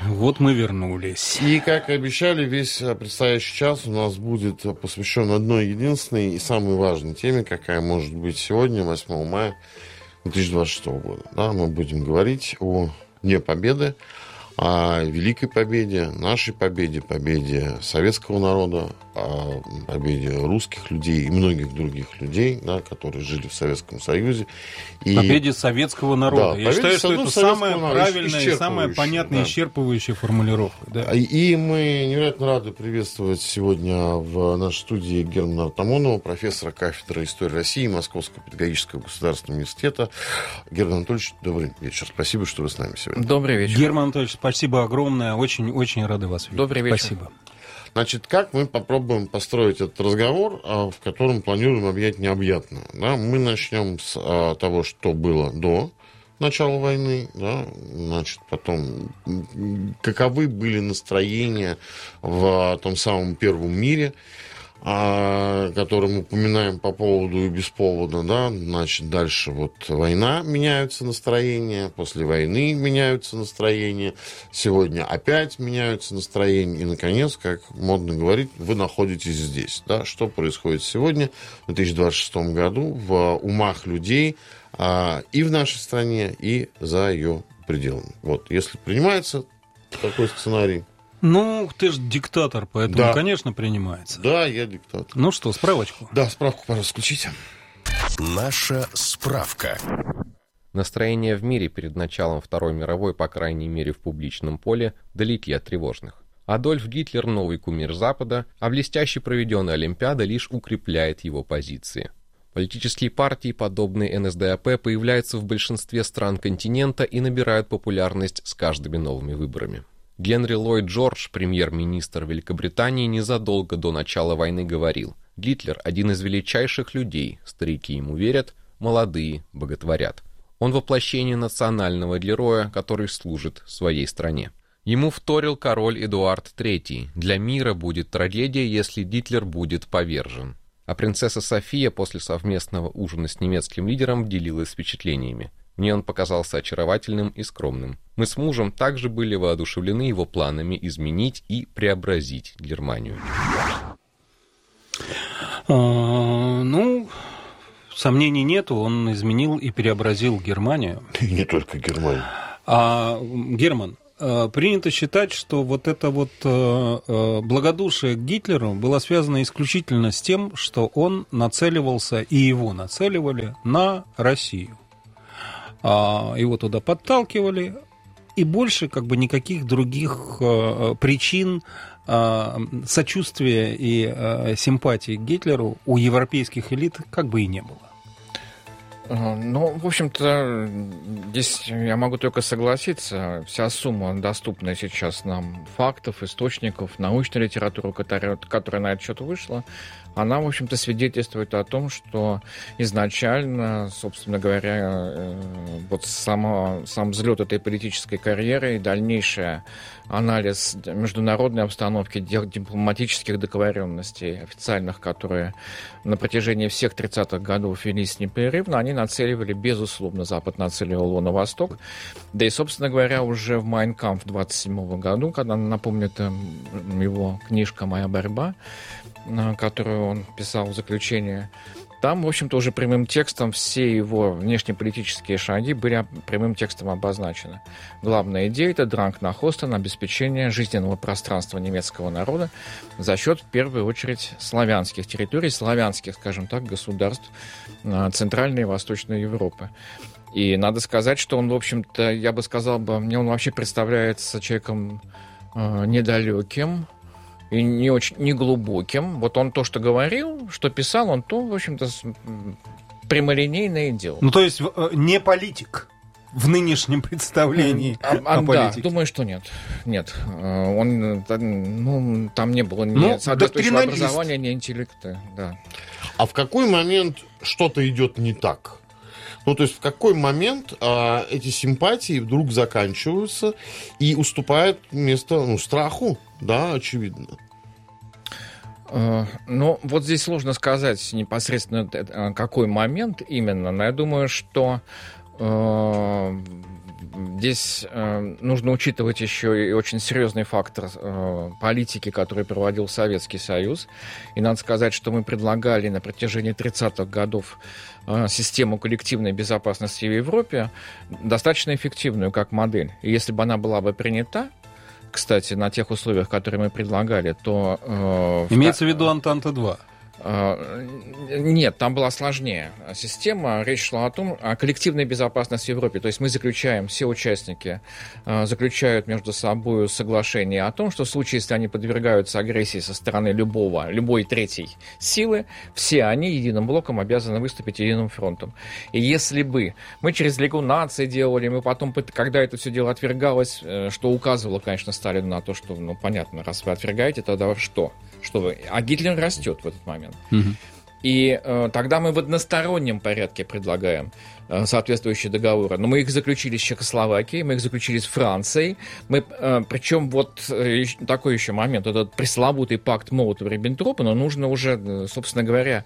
И, как и обещали, весь предстоящий час у нас будет посвящен одной единственной и самой важной теме, какая может быть сегодня, 8 мая 2026 года. Да, мы будем говорить о Дне Победы, о великой победе, нашей победе, победе советского народа, о победе русских людей и многих других людей, да, которые жили в Советском Союзе. И... Победе советского народа. Да, я считаю, что это самая правильная и самая понятная, исчерпывающая формулировка. Да. И мы невероятно рады приветствовать сегодня в нашей студии Германа Артамонова, профессора кафедры истории России Московского педагогического государственного университета. Герман Анатольевич, добрый вечер. Спасибо, что вы с нами сегодня. Добрый вечер. Герман Анатольевич, спасибо огромное. Очень рады вас видеть. Добрый вечер. Спасибо. Значит, как мы попробуем построить этот разговор, в котором планируем объять необъятное? Да? Мы начнем с того, что было до начала войны, да? Значит, потом, каковы были настроения в том самом первом мире, который мы упоминаем по поводу и без повода, да, значит, дальше вот война, меняются настроения, после войны меняются настроения, сегодня опять меняются настроения, и, наконец, как модно говорить, вы находитесь здесь, да, что происходит сегодня, в 2026 году, в умах людей и в нашей стране, и за ее пределами. Вот, если принимается такой сценарий. Ну, ты же диктатор, поэтому, да, конечно, принимается. Да, я диктатор. Ну что, справочку? Да, справку, пожалуйста, включите. Наша справка. Настроения в мире перед началом Второй мировой, по крайней мере в публичном поле, далеки от тревожных. Адольф Гитлер – новый кумир Запада, а блестяще проведенная Олимпиада лишь укрепляет его позиции. Политические партии, подобные НСДАП, появляются в большинстве стран континента и набирают популярность с каждыми новыми выборами. Генри Ллойд Джордж, премьер-министр Великобритании, незадолго до начала войны говорил: «Гитлер – один из величайших людей, старики ему верят, молодые боготворят. Он воплощение национального героя, который служит своей стране». Ему вторил король Эдуард III. Для мира будет трагедия, если Гитлер будет повержен. А принцесса София после совместного ужина с немецким лидером делилась впечатлениями. Мне он показался очаровательным и скромным. Мы с мужем также были воодушевлены его планами изменить и преобразить Германию. Сомнений нету, он изменил и преобразил Германию. И не только Германию. Герман, принято считать, что вот это вот благодушие к Гитлеру было связано исключительно с тем, что он нацеливался, и его нацеливали на Россию. Его туда подталкивали, и больше как бы никаких других причин сочувствия и симпатии к Гитлеру у европейских элит как бы и не было. В общем-то, здесь я могу только согласиться. Вся сумма доступная сейчас нам фактов, источников, научной литературы, которая на этот счет вышла, она, в общем-то, свидетельствует о том, что изначально, собственно говоря, вот сам взлет этой политической карьеры и дальнейший анализ международной обстановки, дипломатических договоренностей официальных, которые на протяжении всех 30-х годов велись непрерывно, они нацеливали, безусловно, Запад нацеливал его на восток. Да и, собственно говоря, уже в «Майн кампф» в 1927 году, когда, напомню, это его книжка «Моя борьба», которую он писал в заключение, там, в общем-то, уже прямым текстом все его внешнеполитические шаги были прямым текстом обозначены. Главная идея – это Дранг nach Osten, обеспечение жизненного пространства немецкого народа за счет, в первую очередь, славянских территорий, славянских, скажем так, государств Центральной и Восточной Европы. И надо сказать, что он, в общем-то, я бы сказал, мне он вообще представляется человеком недалеким, и не глубоким. Вот он то, что говорил, что писал, он то, в общем-то, прямолинейно и делал. То есть не политик в нынешнем представлении о политике? Да, думаю, что нет. Нет. Он, там не было ни соответствующего образования, ни интеллекта. Да. А в какой момент что-то идет не так? То есть в какой момент эти симпатии вдруг заканчиваются и уступают место страху, да, очевидно? Вот здесь сложно сказать непосредственно какой момент именно, но я думаю, что здесь нужно учитывать еще и очень серьезный фактор политики, который проводил Советский Союз. И надо сказать, что мы предлагали на протяжении 30-х годов систему коллективной безопасности в Европе достаточно эффективную как модель. И если бы она была бы принята, кстати, на тех условиях, которые мы предлагали, то... Имеется в виду Антанта-2? Нет, там была сложнее система. Речь шла о коллективной безопасности в Европе. То есть мы заключаем, все участники заключают между собой соглашение о том, что в случае, если они подвергаются агрессии со стороны любой третьей силы, все они единым блоком обязаны выступить единым фронтом. И если бы мы через Лигу наций делали, мы потом, когда это все дело отвергалось, что указывало, конечно, Сталину на то, что, понятно, раз вы отвергаете, тогда что? А Гитлер растет в этот момент. И тогда мы в одностороннем порядке предлагаем соответствующие договоры. Но мы их заключили с Чехословакией, мы их заключили с Францией. Причем такой еще момент, этот пресловутый пакт Молотова-Риббентропа, но нужно уже, собственно говоря,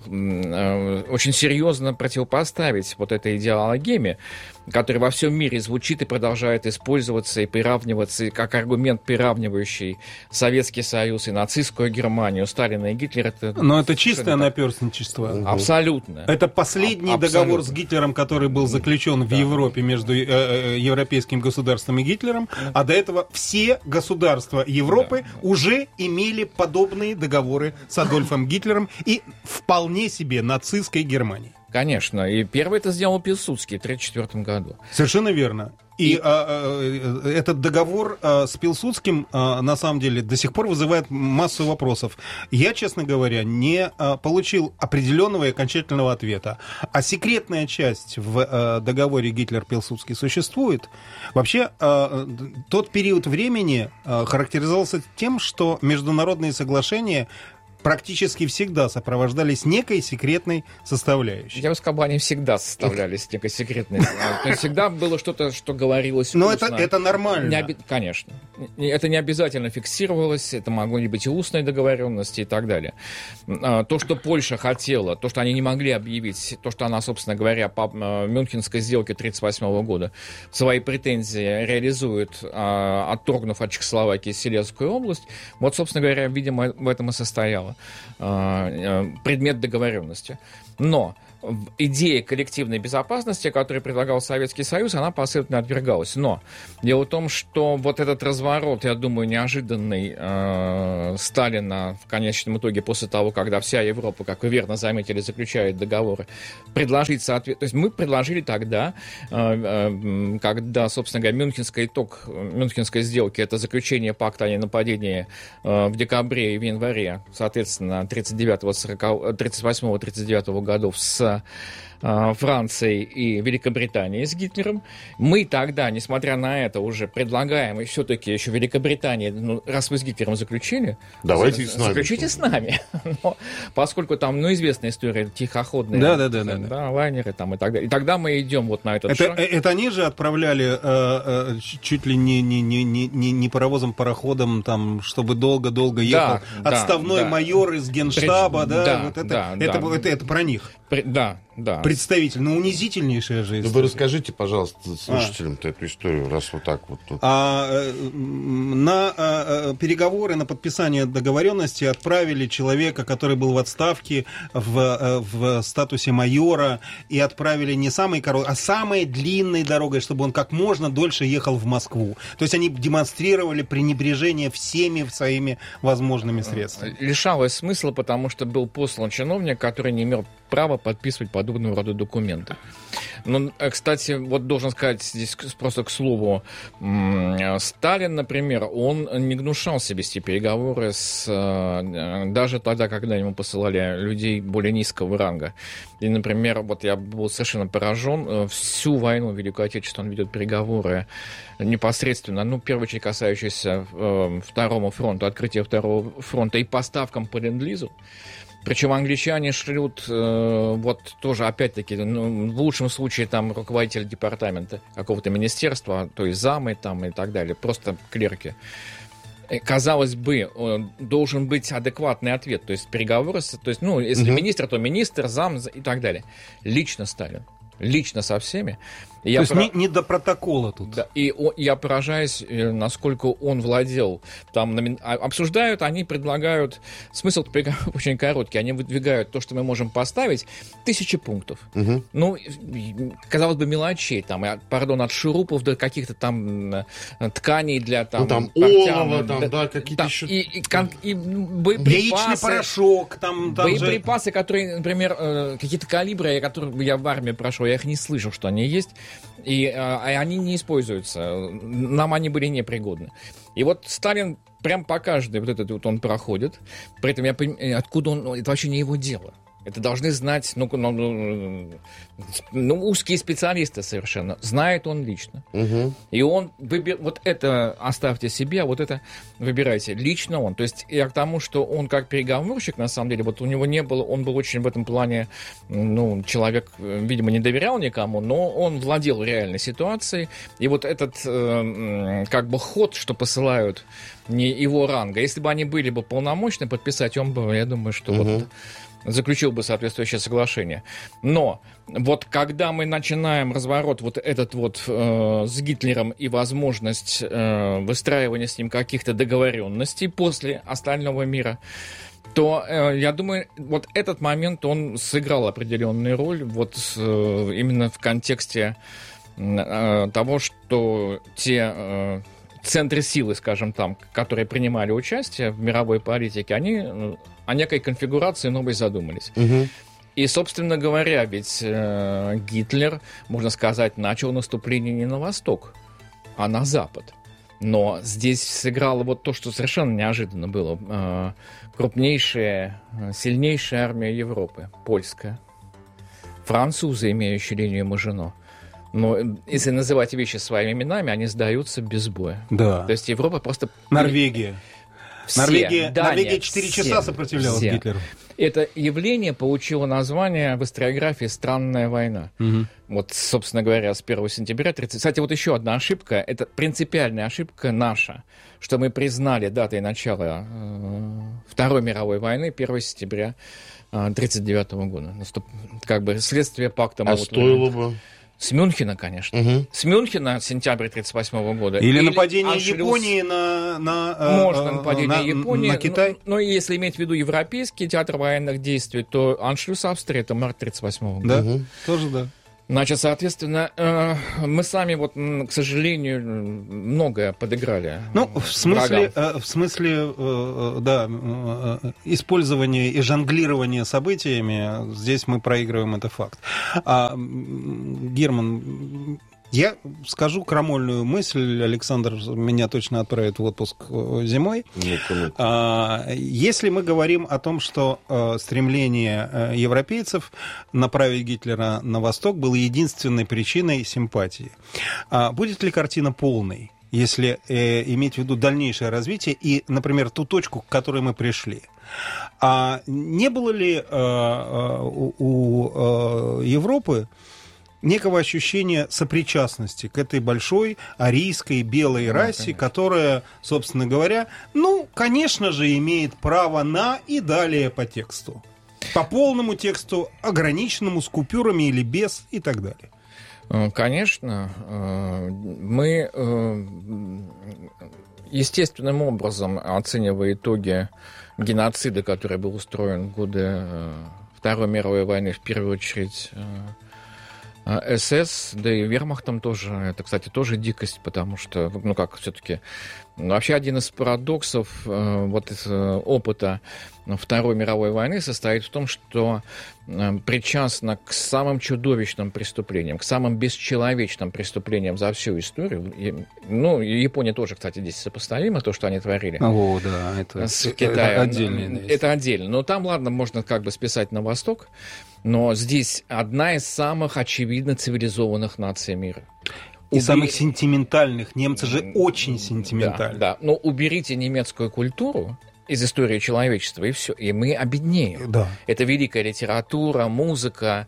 очень серьезно противопоставить вот этой идеологеме, которая во всем мире звучит и продолжает использоваться и приравниваться как аргумент, приравнивающий Советский Союз и нацистскую Германию, Сталина и Гитлера. Но это чистое наперстничество. Абсолютно. Это последний договор с Гитлером, который был заключен в Европе между европейским государством и Гитлером, а до этого все государства Европы уже имели подобные договоры с Адольфом Гитлером и вполне себе нацистской Германией. Конечно, и первый это сделал Пилсудский в 1934 году. Совершенно верно. И этот договор с Пилсудским, на самом деле, до сих пор вызывает массу вопросов. Я, честно говоря, не получил определенного и окончательного ответа. А секретная часть в договоре Гитлер-Пилсудский существует. Вообще, тот период времени характеризовался тем, что международные соглашения практически всегда сопровождались некой секретной составляющей. Я бы сказал, они всегда составлялись некой секретной. То есть всегда было что-то, что говорилось устно. Но это нормально. Конечно. Это не обязательно фиксировалось, это могли быть и устные договоренности и так далее. То, что Польша хотела, то, что они не могли объявить, то, что она, собственно говоря, по Мюнхенской сделке 1938 года свои претензии реализует, отторгнув от Чехословакии Силезскую область, вот, собственно говоря, видимо, в этом и состояло предмет договоренности. Но идея коллективной безопасности, которую предлагал Советский Союз, она последовательно отвергалась. Но дело в том, что вот этот разворот, я думаю, неожиданный Сталина в конечном итоге после того, когда вся Европа, как вы верно заметили, заключает договоры, предложить соответственно... То есть мы предложили тогда, когда, собственно говоря, итог Мюнхенской сделки, это заключение пакта о ненападении в декабре и в январе, соответственно, 38-39 годов с Францией и Великобританией с Гитлером. Мы тогда, несмотря на это, уже предлагаем, и все-таки еще Великобритании, ну, раз вы с Гитлером заключили, давайте с нами. Заключите с нами. Но, поскольку там, известная история, тихоходные лайнеры там, и так далее. И тогда мы идем вот на этот шаг. Это они же отправляли чуть ли не паровозом-пароходом, там, чтобы долго-долго ехал отставной майор из Генштаба, это про них. Да. Представитель, но унизительнейшая же история. Вы расскажите, пожалуйста, слушателям эту историю, раз вот так вот. На переговоры, на подписание договоренности отправили человека, который был в отставке в статусе майора, и отправили не самой короткой, а самой длинной дорогой, чтобы он как можно дольше ехал в Москву. То есть они демонстрировали пренебрежение всеми своими возможными средствами. Лишалось смысла, потому что был послан чиновник, который не имел права подписывать подобного рода документы. Но, кстати, вот должен сказать здесь просто к слову, Сталин, например, он не гнушался вести переговоры даже тогда, когда ему посылали людей более низкого ранга. И, например, вот я был совершенно поражен, всю войну Великую Отечественную он ведет переговоры непосредственно, в первую очередь касающиеся Второму фронту, открытия Второго фронта и поставкам по ленд-лизу. Причем англичане шлют, вот тоже, опять-таки, в лучшем случае там руководитель департамента какого-то министерства, то есть замы там и так далее, просто клерки. Казалось бы, должен быть адекватный ответ, то есть переговоры, то есть, если министр, то министр, зам и так далее. Лично Сталин. Лично со всеми. То есть не до протокола тут. Да, и я поражаюсь, насколько он владел. Там обсуждают, они предлагают... Смысл переговоров очень короткий. Они выдвигают то, что мы можем поставить, 1000 пунктов. Казалось бы, мелочей. Там, от шурупов до каких-то там тканей для... олово, какие-то еще... И боеприпасы... Яичный порошок. Боеприпасы, которые, например, какие-то калибры, которые я в армии прошел, я их не слышал, что они есть. И они не используются. Нам они были непригодны. И вот Сталин прям по каждой вот этот вот он проходит. При этом я понимаю, откуда он... Это вообще не его дело. Это должны знать, узкие специалисты совершенно. Знает он лично. И он вот это оставьте себе, а вот это выбирайте. Лично он. То есть я к тому, что он как переговорщик, на самом деле, вот у него не было, он был очень в этом плане, человек, видимо, не доверял никому, но он владел реальной ситуацией. И вот этот ход, что посылают не его ранга, если бы они были бы полномочны подписать, он бы, я думаю, что вот заключил бы соответствующее соглашение. Но вот когда мы начинаем разворот вот этот вот с Гитлером и возможность выстраивания с ним каких-то договоренностей после остального мира, то, я думаю, вот этот момент, он сыграл определенную роль вот именно в контексте того, что те центры силы, скажем там, которые принимали участие в мировой политике, они о некой конфигурации новой задумались. И, собственно говоря, ведь Гитлер, можно сказать, начал наступление не на восток, а на запад. Но здесь сыграло вот то, что совершенно неожиданно было. Крупнейшая, сильнейшая армия Европы, польская. Французы, имеющие линию Мажино. Но если называть вещи своими именами, они сдаются без боя. Да. То есть Европа просто... Норвегия. Норвегия 4 часа сопротивлялась Гитлеру. Это явление получило название в историографии «Странная война». Угу. Вот, собственно говоря, с 1 сентября 30. Кстати, вот еще одна ошибка, это принципиальная ошибка наша, что мы признали датой начала Второй мировой войны 1 сентября 1939 года. Как бы следствие пакта... А стоило бы... С Мюнхена, конечно. Угу. С Мюнхена, сентябрь 1938 года. Или нападение Японии Можно нападение Японии. На Китай. Но если иметь в виду европейский театр военных действий, то аншлюс Австрии — это март 1938 года. Да, тоже да. Значит, соответственно, мы сами, вот, к сожалению, многое подыграли. Ну, в смысле, использования и жонглирования событиями, здесь мы проигрываем, это факт. Герман, я скажу крамольную мысль, Александр меня точно отправит в отпуск зимой. Если мы говорим о том, что стремление европейцев направить Гитлера на восток было единственной причиной симпатии, будет ли картина полной, если иметь в виду дальнейшее развитие и, например, ту точку, к которой мы пришли? А не было ли у Европы некого ощущения сопричастности к этой большой арийской белой расе, которая, собственно говоря, конечно же, имеет право на и далее по тексту. По полному тексту, ограниченному, с купюрами или без, и так далее. Конечно. Мы естественным образом, оценивая итоги геноцида, который был устроен в годы Второй мировой войны, в первую очередь СС, да и вермахтом тоже, это, кстати, тоже дикость, потому что, все-таки, вообще один из парадоксов опыта Второй мировой войны состоит в том, что причастна к самым чудовищным преступлениям, к самым бесчеловечным преступлениям за всю историю. Япония тоже, кстати, здесь сопоставимо, то, что они творили. Это с Китаем. Отдельно. Это отдельно. Но там, ладно, можно как бы списать на Восток, но здесь одна из самых очевидно цивилизованных наций мира. И самых сентиментальных. Немцы же очень сентиментальны. Да. Но уберите немецкую культуру из истории человечества, и все, и мы обеднеем. Да. Это великая литература, музыка,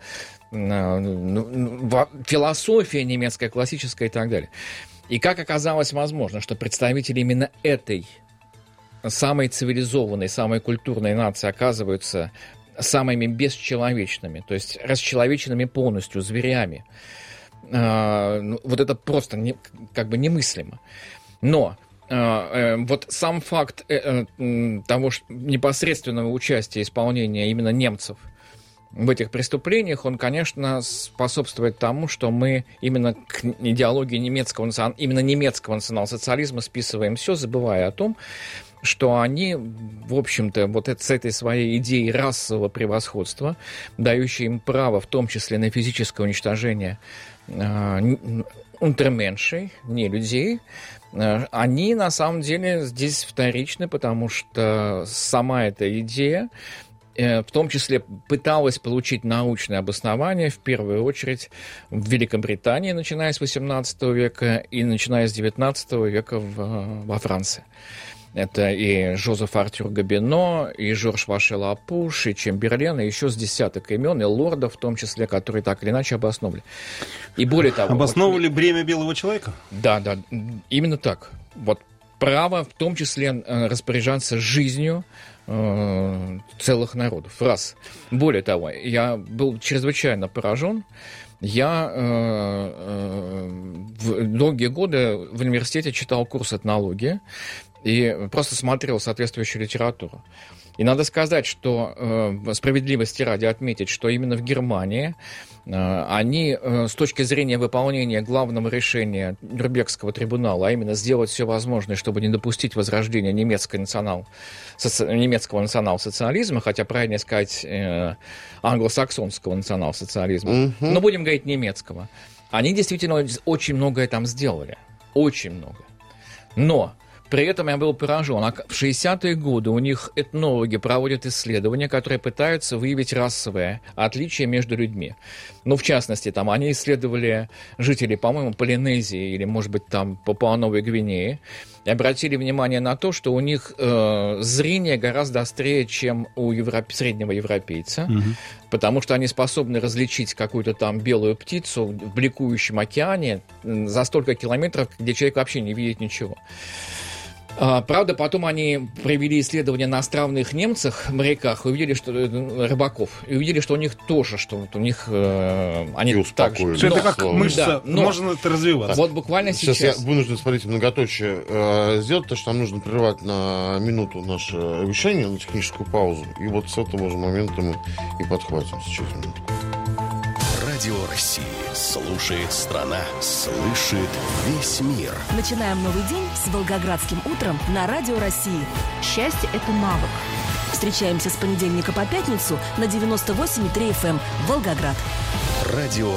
философия немецкая, классическая и так далее. И как оказалось возможно, что представители именно этой самой цивилизованной, самой культурной нации оказываются самыми бесчеловечными, то есть расчеловеченными полностью, зверями. Вот это просто немыслимо. Но вот сам факт того, что непосредственного участия исполнения именно немцев в этих преступлениях, он, конечно, способствует тому, что мы именно к идеологии немецкого национал-социализма списываем все, забывая о том, что они, в общем-то, с этой своей идеей расового превосходства, дающей им право, в том числе на физическое уничтожение унтерменшей, не людей, они на самом деле здесь вторичны, потому что сама эта идея, в том числе, пыталась получить научное обоснование, в первую очередь, в Великобритании, начиная с XVIII века, и начиная с XIX века во Франции. Это и Жозеф Артюр Гобино, и Жорж Вашел Апуш, и Чемберлен, и еще с десяток имен, и лордов в том числе, которые так или иначе обосновали. И более того... Обосновывали бремя белого человека? Да, именно так. Вот право в том числе распоряжаться жизнью целых народов. Раз. Более того, я был чрезвычайно поражен. Я долгие годы в университете читал курс этнологии и просто смотрел соответствующую литературу. И надо сказать, что справедливости ради отметить, что именно в Германии они с точки зрения выполнения главного решения Нюрнбергского трибунала, а именно сделать все возможное, чтобы не допустить возрождения немецкого национал-социализма, хотя правильнее сказать англосаксонского национал-социализма, но будем говорить немецкого, они действительно очень многое там сделали. Очень много. Но При этом я был поражен. В 60-е годы у них этнологи проводят исследования, которые пытаются выявить расовые отличия между людьми. Ну, в частности, там они исследовали жителей, по-моему, Полинезии или, может быть, там Папуа-Новой Гвинеи, и обратили внимание на то, что у них зрение гораздо острее, чем у среднего европейца, потому что они способны различить какую-то там белую птицу в бликующем океане за столько километров, где человек вообще не видит ничего. Правда, потом они провели исследования на островных немцах, моряках, и увидели, что рыбаков, и увидели, что у них тоже, что вот у них они так же. Что это как мышца, можно это развиваться. Вот буквально сейчас. Я вынужден, смотрите, многоточие сделать, то, что нам нужно прервать на минуту наше вещание, на техническую паузу, и вот с этого же момента мы и подхватим сейчас минуту. Радио России. Слушает страна. Слышит весь мир. Начинаем новый день с Волгоградским утром на Радио России. Счастье – это навык. Встречаемся с понедельника по пятницу на 98,3 FM Волгоград. Радио